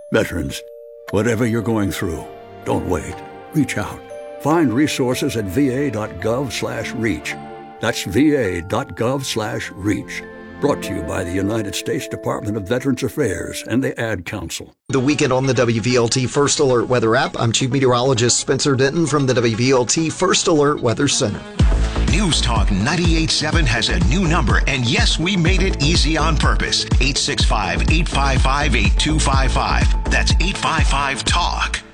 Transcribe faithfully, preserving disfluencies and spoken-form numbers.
Veterans, whatever you're going through, don't wait. Reach out. Find resources at va.gov slash reach. That's va.gov slash reach. Brought to you by the United States Department of Veterans Affairs and the Ad Council. The weekend on the W V L T First Alert Weather app. I'm Chief Meteorologist Spencer Denton from the W V L T First Alert Weather Center. News Talk ninety-eight point seven has a new number, and yes, we made it easy on purpose. eight six five, eight five five, eight two five five. That's eight five five, TALK.